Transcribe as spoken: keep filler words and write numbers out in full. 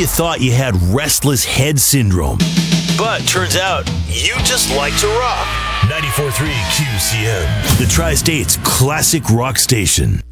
you thought you had restless head syndrome. But turns out, you just like to rock. ninety-four point three Q C M, the Tri-State's classic rock station.